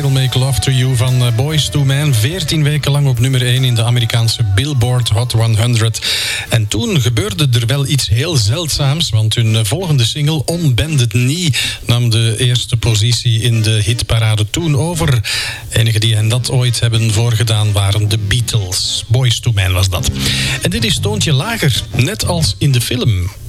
I'll Make Love to You van Boyz II Men. 14 weken lang op nummer 1 in de Amerikaanse Billboard Hot 100. En toen gebeurde er wel iets heel zeldzaams, want hun volgende single, On Bended Knee, nam de eerste positie in de hitparade toen over. Enigen die hen dat ooit hebben voorgedaan waren de Beatles. Boyz II Men was dat. En dit is toontje lager, net als in de film.